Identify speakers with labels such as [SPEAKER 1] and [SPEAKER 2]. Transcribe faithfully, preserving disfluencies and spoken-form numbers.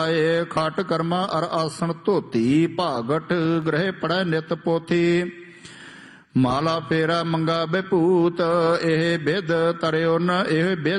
[SPEAKER 1] खट कर्मा अर आसन धोती भागट ग्रह पढ़ै नित पोथी माला फेरा मंगा बेपूत एह बिद तरियो न एह बिद